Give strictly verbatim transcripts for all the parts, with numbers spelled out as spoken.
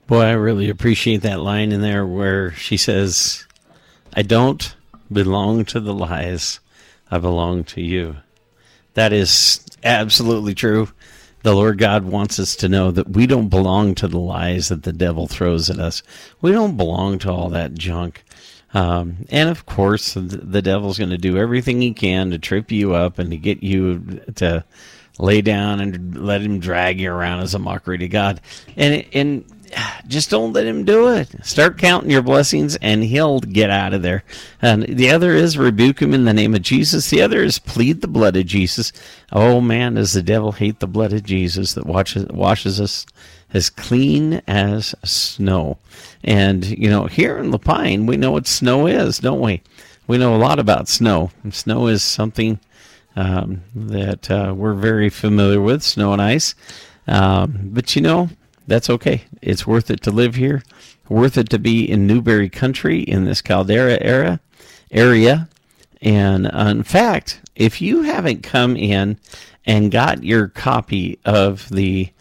Boy, I really appreciate that line in there where she says, I don't belong to the lies. I belong to you. That is absolutely true. The Lord God wants us to know that we don't belong to the lies that the devil throws at us. We don't belong to all that junk. Um, and of course, the, the devil's going to do everything he can to trip you up and to get you to lay down and let him drag you around as a mockery to God. And and just don't let him do it. Start counting your blessings and he'll get out of there. And the other is rebuke him in the name of Jesus. The other is plead the blood of Jesus. Oh man, does the devil hate the blood of Jesus that washes, washes us as clean as snow. And, you know, here in Lapine, we know what snow is, don't we? We know a lot about snow. Snow is something um, that uh, we're very familiar with, snow and ice. Um, but, you know, that's okay. It's worth it to live here. Worth it to be in Newberry country in this Caldera era, area. And uh, in fact, if you haven't come in and got your copy of the,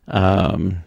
um,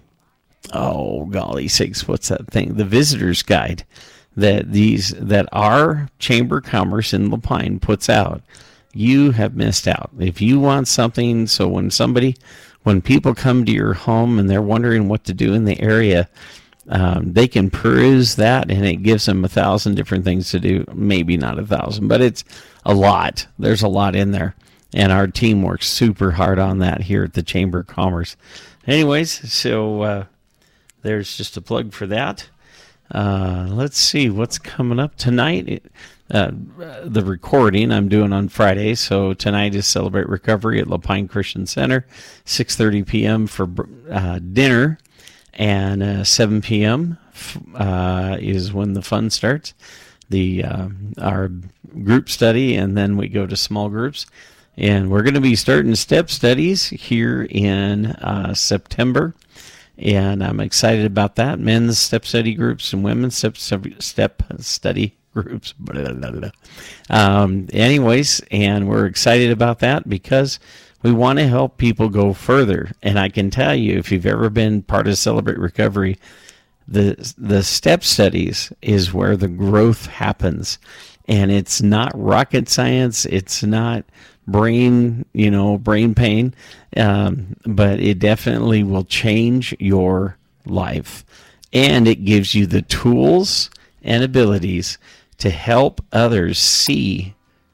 oh golly sakes, what's that thing? The visitor's guide that these that our Chamber of Commerce in Lapine puts out, you have missed out. If you want something, so when somebody. When people come to your home and they're wondering what to do in the area, um, they can peruse that, and it gives them a thousand different things to do. Maybe not a thousand, but it's a lot. There's a lot in there, and our team works super hard on that here at the Chamber of Commerce. Anyways, so uh, there's just a plug for that. Uh, let's see what's coming up tonight. It, Uh, the recording I'm doing on Friday, so tonight is Celebrate Recovery at Lapine Christian Center, six thirty p.m. for uh, dinner, and uh, seven p.m. Uh, is when the fun starts, the uh, our group study, and then we go to small groups, and we're going to be starting step studies here in uh, September. And I'm excited about that. Men's step study groups and women's step step study groups. Blah, blah, blah. Um, anyways, and we're excited about that because we want to help people go further. And I can tell you, if you've ever been part of Celebrate Recovery, the the step studies is where the growth happens. And it's not rocket science. It's not brain, you know, brain pain. Um, but it definitely will change your life. And it gives you the tools and abilities to help others see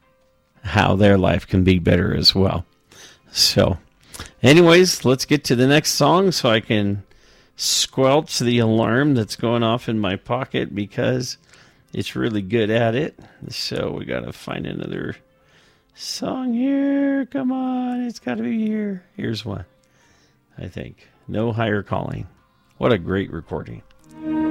how their life can be better as well. So, anyways, let's get to the next song so I can squelch the alarm that's going off in my pocket because it's really good at it. So we got to find another song here. Come on, it's got to be here. Here's one, I think. No Higher Calling. What a great recording.